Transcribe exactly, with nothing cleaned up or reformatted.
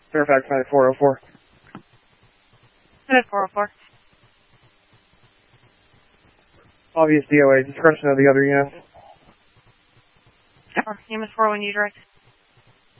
Fairfax nine four oh four. nine four oh four. Obvious D O A, discretion of the other units. Unit four, when you direct.